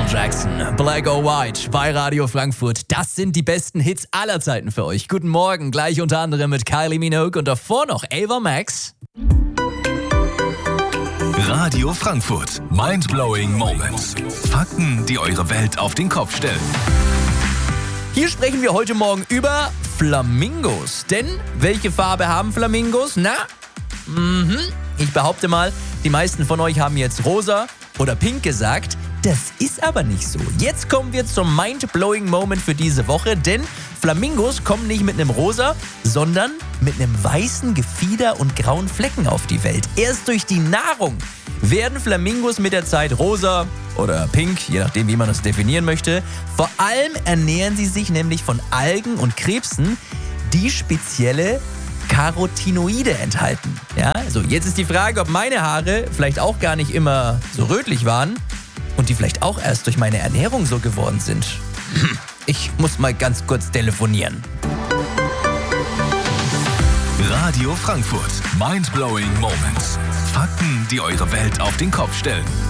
Jackson, Black or White bei Radio Frankfurt. Das sind die besten Hits aller Zeiten für euch. Guten Morgen, gleich unter anderem mit Kylie Minogue und davor noch Ava Max. Radio Frankfurt. Mindblowing Moments. Fakten, die eure Welt auf den Kopf stellen. Hier sprechen wir heute Morgen über Flamingos. Denn welche Farbe haben Flamingos? Ich behaupte mal, die meisten von euch haben jetzt rosa oder pink gesagt. Das ist aber nicht so. Jetzt kommen wir zum Mind-Blowing Moment für diese Woche, denn Flamingos kommen nicht mit einem rosa, sondern mit einem weißen Gefieder und grauen Flecken auf die Welt. Erst durch die Nahrung werden Flamingos mit der Zeit rosa oder pink, je nachdem, wie man das definieren möchte. Vor allem ernähren sie sich nämlich von Algen und Krebsen, die spezielle Carotinoide enthalten. Ja, also jetzt ist die Frage, ob meine Haare vielleicht auch gar nicht immer so rötlich waren und die vielleicht auch erst durch meine Ernährung so geworden sind. Ich muss mal ganz kurz telefonieren. Radio Frankfurt. Mindblowing Moments. Fakten, die eure Welt auf den Kopf stellen.